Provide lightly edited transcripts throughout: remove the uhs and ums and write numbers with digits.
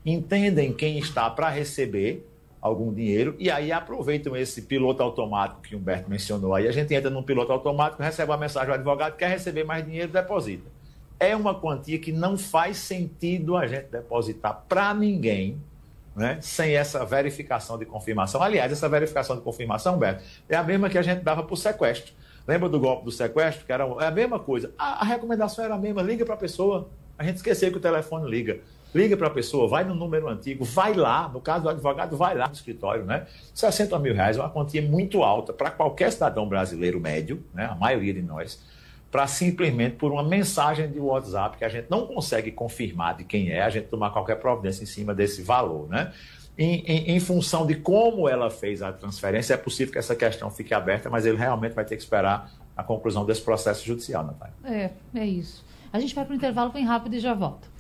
entendem quem está para receber algum dinheiro e aí aproveitam esse piloto automático que o Humberto mencionou. Aí a gente entra num piloto automático, recebe uma mensagem do advogado, quer receber mais dinheiro, deposita. É uma quantia que não faz sentido a gente depositar para ninguém, né, sem essa verificação de confirmação. Aliás, essa verificação de confirmação, Humberto, é a mesma que a gente dava para o sequestro. Lembra do golpe do sequestro? Que era a mesma coisa. A recomendação era a mesma, liga para a pessoa. A gente esqueceu que o telefone liga. Liga para a pessoa, vai no número antigo, vai lá, no caso do advogado, vai lá no escritório, né? 60 mil reais é uma quantia muito alta para qualquer cidadão brasileiro médio, né? A maioria de nós, para simplesmente por uma mensagem de WhatsApp que a gente não consegue confirmar de quem é, a gente tomar qualquer providência em cima desse valor, né? Em função de como ela fez a transferência, é possível que essa questão fique aberta, mas ele realmente vai ter que esperar a conclusão desse processo judicial, Natália. É isso. A gente vai para o intervalo bem rápido e já volta.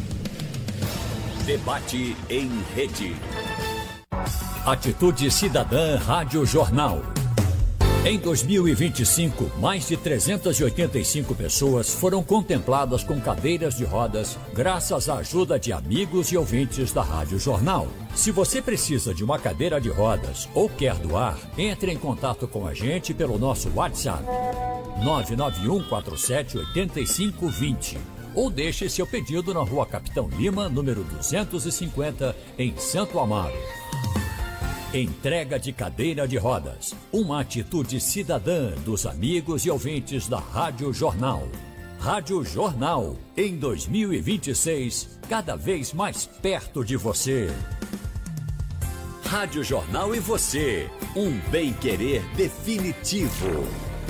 Debate em rede. Atitude Cidadã Rádio Jornal. Em 2025, mais de 385 pessoas foram contempladas com cadeiras de rodas graças à ajuda de amigos e ouvintes da Rádio Jornal. Se você precisa de uma cadeira de rodas ou quer doar, entre em contato com a gente pelo nosso WhatsApp 991478520 ou deixe seu pedido na Rua Capitão Lima, número 250, em Santo Amaro. Entrega de cadeira de rodas. Uma atitude cidadã dos amigos e ouvintes da Rádio Jornal. Rádio Jornal, em 2026, cada vez mais perto de você. Rádio Jornal e você, um bem-querer definitivo.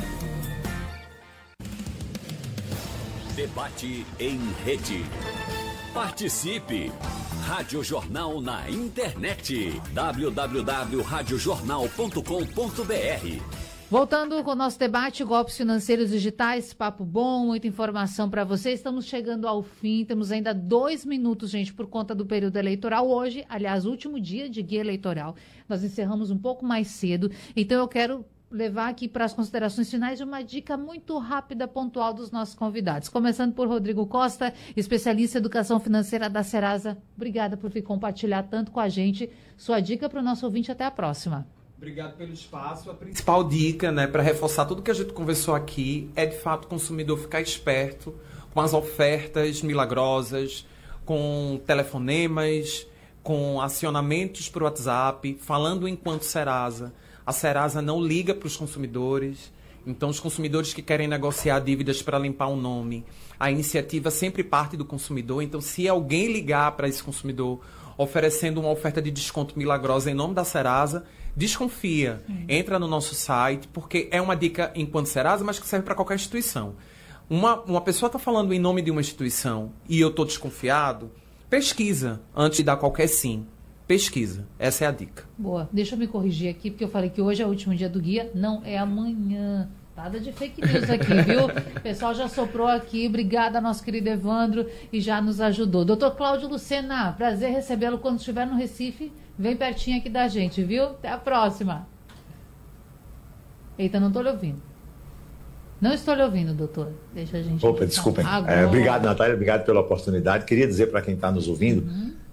Debate em rede. Participe! Rádio Jornal na internet. www.radiojornal.com.br. Voltando com o nosso debate, golpes financeiros digitais, papo bom, muita informação para você. Estamos chegando ao fim, temos ainda 2 minutos, gente, por conta do período eleitoral. Hoje, aliás, último dia de guia eleitoral. Nós encerramos um pouco mais cedo, então eu quero levar aqui para as considerações finais uma dica muito rápida, pontual dos nossos convidados. Começando por Rodrigo Costa, especialista em educação financeira da Serasa. Obrigada por vir compartilhar tanto com a gente. Sua dica para o nosso ouvinte. Até a próxima. Obrigado pelo espaço. A principal dica, né, para reforçar tudo que a gente conversou aqui, é de fato o consumidor ficar esperto com as ofertas milagrosas, com telefonemas, com acionamentos por WhatsApp, falando enquanto Serasa. A Serasa não liga para os consumidores, então os consumidores que querem negociar dívidas para limpar o nome, a iniciativa sempre parte do consumidor, então se alguém ligar para esse consumidor oferecendo uma oferta de desconto milagrosa em nome da Serasa, desconfia, entra no nosso site, porque é uma dica enquanto Serasa, mas que serve para qualquer instituição. Uma pessoa está falando em nome de uma instituição e eu estou desconfiado, pesquisa antes de dar qualquer sim. Pesquisa. Essa é a dica. Boa. Deixa eu me corrigir aqui, porque eu falei que hoje é o último dia do guia. Não, é amanhã. Nada de fake news aqui, viu? O pessoal já soprou aqui. Obrigada, nosso querido Evandro, e já nos ajudou. Doutor Cláudio Lucena, prazer recebê-lo quando estiver no Recife. Vem pertinho aqui da gente, viu? Até a próxima. Eita, não estou lhe ouvindo. Não estou lhe ouvindo, doutor. Deixa a gente... Opa, desculpem. Obrigado, Natália. Obrigado pela oportunidade. Queria dizer para quem está nos ouvindo...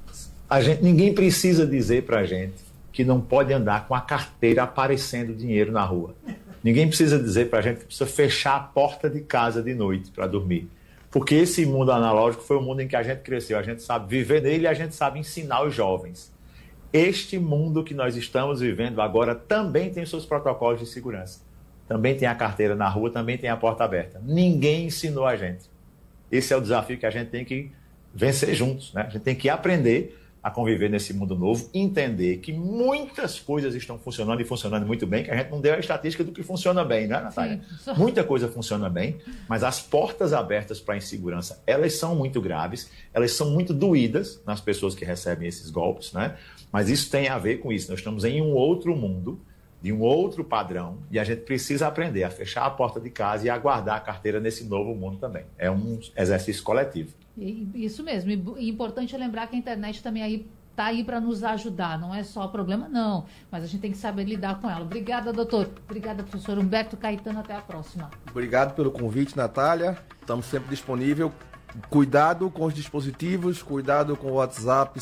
ninguém precisa dizer para a gente que não pode andar com a carteira aparecendo dinheiro na rua. Ninguém precisa dizer para a gente que precisa fechar a porta de casa de noite para dormir. Porque esse mundo analógico foi o mundo em que a gente cresceu. A gente sabe viver nele e a gente sabe ensinar os jovens. Este mundo que nós estamos vivendo agora também tem seus protocolos de segurança. Também tem a carteira na rua, também tem a porta aberta. Ninguém ensinou a gente. Esse é o desafio que a gente tem que vencer juntos, né? A gente tem que aprender a conviver nesse mundo novo, entender que muitas coisas estão funcionando e funcionando muito bem, que a gente não deu a estatística do que funciona bem, né, Natália? Sim. Muita coisa funciona bem, mas as portas abertas para a insegurança, elas são muito graves, elas são muito doídas nas pessoas que recebem esses golpes, né? Mas isso tem a ver com isso. Nós estamos em um outro mundo, de um outro padrão, e a gente precisa aprender a fechar a porta de casa e a guardar a carteira nesse novo mundo também. É um exercício coletivo. Isso mesmo. E importante é lembrar que a internet também está aí para nos ajudar. Não é só problema, não. Mas a gente tem que saber lidar com ela. Obrigada, doutor. Obrigada, professor Humberto Caetano. Até a próxima. Obrigado pelo convite, Natália. Estamos sempre disponíveis. Cuidado com os dispositivos, cuidado com o WhatsApp,